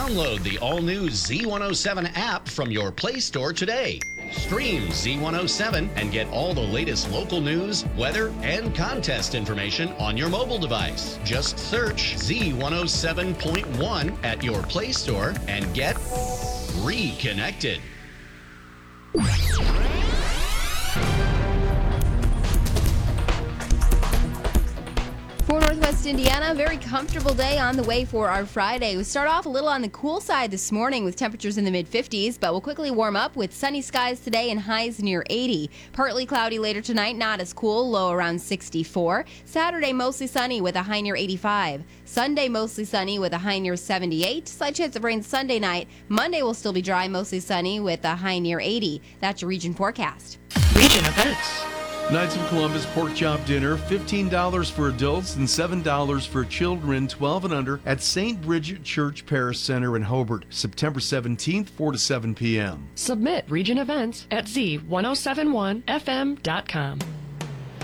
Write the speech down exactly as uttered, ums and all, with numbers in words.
Download the all-new Z one oh seven app from your Play Store today. Stream Z one oh seven and get all the latest local news, weather, and contest information on your mobile device. Just search Z one oh seven point one at your Play Store and get reconnected. For Northwest Indiana, very comfortable day on the way for our Friday. We start off a little on the cool side this morning with temperatures in the mid fifties, but we'll quickly warm up with sunny skies today and highs near eighty. Partly cloudy later tonight, not as cool, low around sixty-four. Saturday, mostly sunny with a high near eighty-five. Sunday, mostly sunny with a high near seventy-eight. Slight chance of rain Sunday night. Monday will still be dry, mostly sunny with a high near eighty. That's your region forecast. Region events. Knights of Columbus pork chop dinner, fifteen dollars for adults and seven dollars for children twelve and under at Saint Bridget Church Parish Center in Hobart, September seventeenth, four to seven p.m. Submit region events at Z ten seventy-one F M dot com.